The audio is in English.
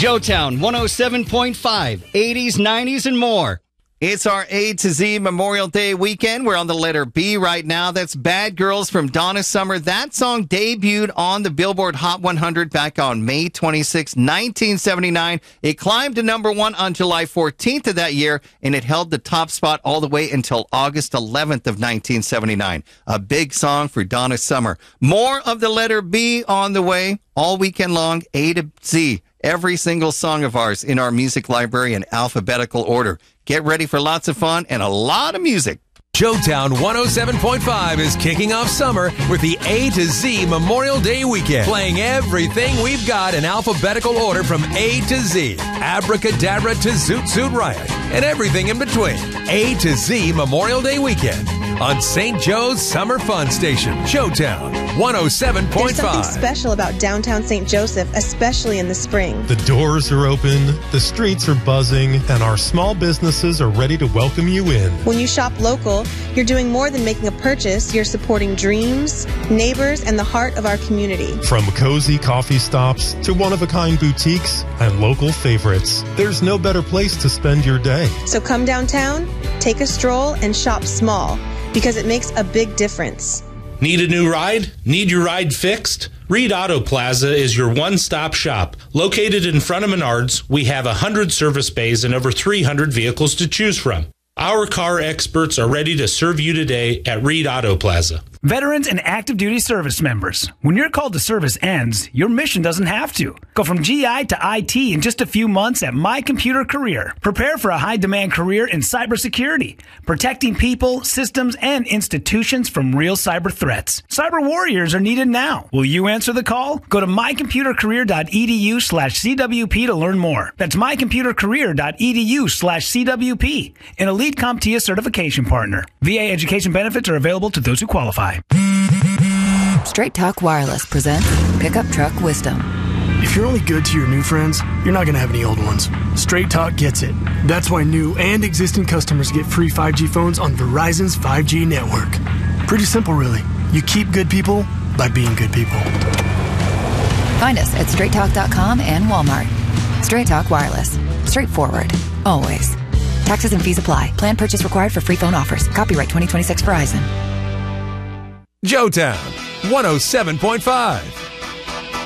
Joetown 107.5, 80s, 90s, and more. It's our A to Z Memorial Day weekend. We're on the letter B right now. That's Bad Girls from Donna Summer. That song debuted on the Billboard Hot 100 back on May 26, 1979. It climbed to number 1 on July 14th of that year, and it held the top spot all the way until August 11th of 1979. A big song for Donna Summer. More of the letter B on the way all weekend long, A to Z. Every single song of ours in our music library in alphabetical order. Get ready for lots of fun and a lot of music. Joetown 107.5 is kicking off summer with the A to Z Memorial Day weekend, playing everything we've got in alphabetical order from A to Z, Abracadabra to Zoot Suit Riot, and everything in between. A to Z Memorial Day weekend on St. Joe's Summer Fun Station, Joetown 107.5. There's something special about downtown St. Joseph, especially in the spring. The doors are open, the streets are buzzing, and our small businesses are ready to welcome you in. When you shop local, you're doing more than making a purchase. You're supporting dreams, neighbors, and the heart of our community. From cozy coffee stops to one-of-a-kind boutiques and local favorites, there's no better place to spend your day. So come downtown, take a stroll, and shop small, because it makes a big difference. Need a new ride? Need your ride fixed? Reed Auto Plaza is your one-stop shop. Located in front of Menards, we have 100 service bays and over 300 vehicles to choose from. Our car experts are ready to serve you today at Reed Auto Plaza. Veterans and active duty service members, when your call to service ends, your mission doesn't have to. Go from GI to IT in just a few months at My Computer Career. Prepare for a high-demand career in cybersecurity, protecting people, systems, and institutions from real cyber threats. Cyber warriors are needed now. Will you answer the call? Go to mycomputercareer.edu/CWP to learn more. That's mycomputercareer.edu/CWP, an elite CompTIA certification partner. VA education benefits are available to those who qualify. Straight Talk Wireless presents Pickup Truck Wisdom. If you're only good to your new friends, you're not going to have any old ones. Straight Talk gets it. That's why new and existing customers get free 5G phones on Verizon's 5G network. Pretty simple, really. You keep good people by being good people. Find us at straighttalk.com and Walmart. Straight Talk Wireless. Straightforward. Always. Taxes and fees apply. Plan purchase required for free phone offers. Copyright 2026 Verizon. Joetown 107.5.